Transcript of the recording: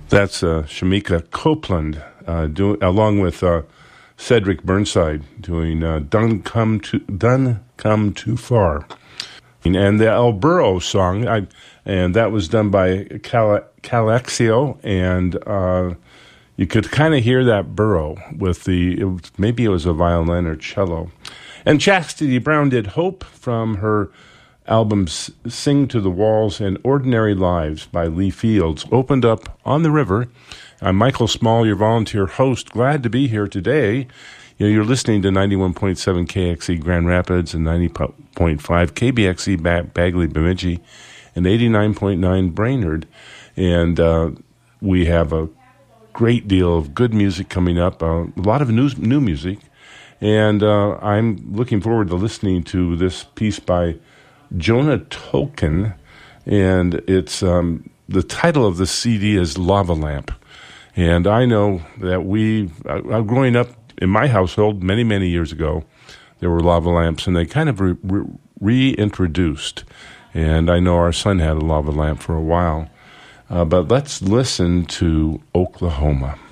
That's Shamika Copeland, along with Cedric Burnside, doing "Done Come Too Far," and the El Burro song, and that was done by Calexio, and you could kind of hear that burro with maybe it was a violin or cello. And Chastity Brown did "Hope" from her albums Sing to the Walls and Ordinary Lives by Lee Fields, opened up on the river. I'm Michael Small, your volunteer host. Glad to be here today. You're listening to 91.7 KXE Grand Rapids and 90.5 KBXE Bagley Bemidji and 89.9 Brainerd. And we have a great deal of good music coming up, a lot of new music. And I'm looking forward to listening to this piece by Jonah Token, and it's the title of the CD is Lava Lamp. And I know that growing up in my household many years ago, there were lava lamps, and they kind of reintroduced. And I know our son had a lava lamp for a while. But let's listen to Oklahoma.